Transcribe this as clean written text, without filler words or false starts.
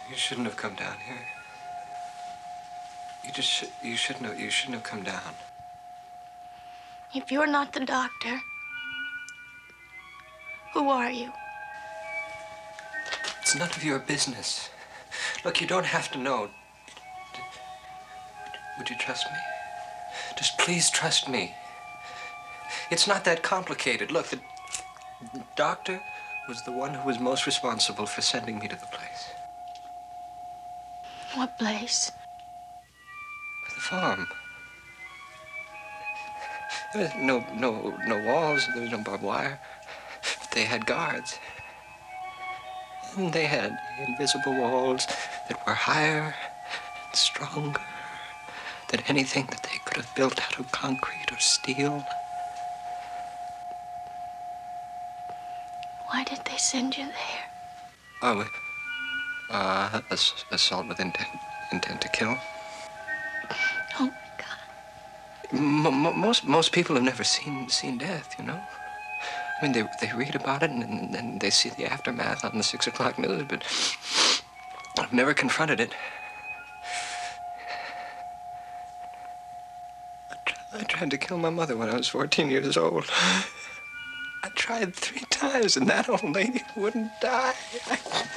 You shouldn't have come down here. You shouldn't have come down. If you're not the doctor, who are you? It's none of your business. Look, you don't have to know. Would you trust me? Just please trust me. It's not that complicated. Look, the doctor was the one who was most responsible for sending me to the place. What place? The farm. There was no walls. There was no barbed wire. But they had guards. And they had invisible walls that were higher and stronger than anything that they could have built out of concrete or steel. Why did they send you there? Oh, assault with intent to kill. Oh, my God. Most people have never seen death, you know? I mean, they read about it and they see the aftermath on the 6 o'clock news, but I've never confronted it. I tried to kill my mother when I was 14 years old. I tried 3 times, and that old lady wouldn't die.